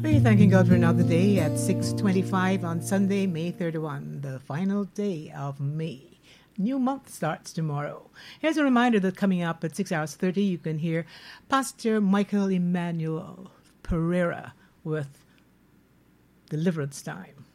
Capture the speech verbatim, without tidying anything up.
We're thanking God for another day at six twenty-five on Sunday, May thirty-first, the final day of May. New month starts tomorrow. Here's a reminder that coming up at six hours thirty, you can hear Pastor Michael Emmanuel Pereira with Deliverance Time.